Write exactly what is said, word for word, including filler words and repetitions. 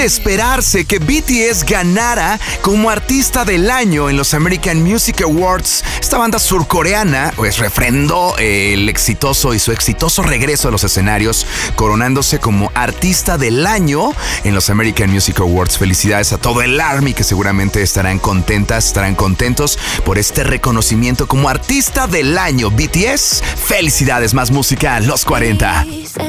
esperarse que B T S ganara como artista del año en los American Music Awards. Esta banda surcoreana pues refrendó el exitoso y su exitoso regreso a los escenarios, coronándose como artista del año en los American Music Awards. Felicidades a todo el ARMY, que seguramente estarán contentas, estarán contentos por este reconocimiento como artista del año. B T S, felicidades. Más música, los cuarenta.